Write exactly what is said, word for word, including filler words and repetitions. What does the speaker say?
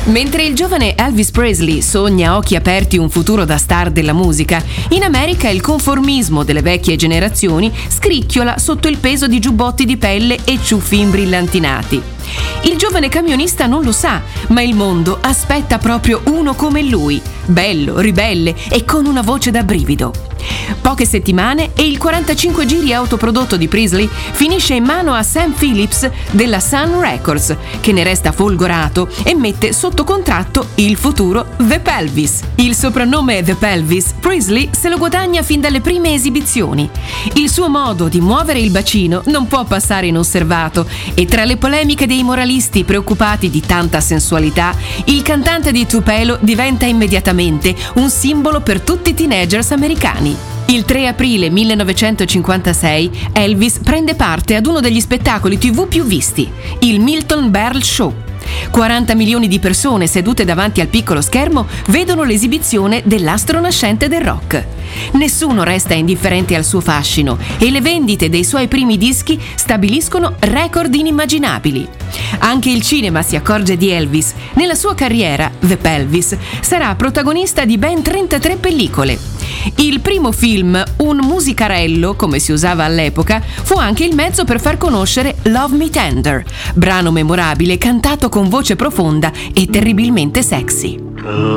Mentre il giovane Elvis Presley sogna a occhi aperti un futuro da star della musica, in America il conformismo delle vecchie generazioni scricchiola sotto il peso di giubbotti di pelle e ciuffi imbrillantinati. Il giovane camionista non lo sa, ma il mondo aspetta proprio uno come lui, bello, ribelle e con una voce da brivido. Poche settimane e il quarantacinque giri autoprodotto di Presley finisce in mano a Sam Phillips della Sun Records, che ne resta folgorato e mette sotto contratto il futuro The Pelvis. Il soprannome The Pelvis Presley se lo guadagna fin dalle prime esibizioni. Il suo modo di muovere il bacino non può passare inosservato e tra le polemiche dei moralisti preoccupati di tanta sensualità, il cantante di Tupelo diventa immediatamente un simbolo per tutti i teenagers americani. Il tre aprile millenovecentocinquantasei Elvis prende parte ad uno degli spettacoli tivù più visti, il Milton Berle Show. quaranta milioni di persone sedute davanti al piccolo schermo vedono l'esibizione dell'astro nascente del rock. Nessuno resta indifferente al suo fascino e le vendite dei suoi primi dischi stabiliscono record inimmaginabili. Anche il cinema si accorge di Elvis. Nella sua carriera, The Pelvis sarà protagonista di ben trentatré pellicole. Il primo film, un musicarello, come si usava all'epoca, fu anche il mezzo per far conoscere Love Me Tender, brano memorabile cantato con voce profonda e terribilmente sexy.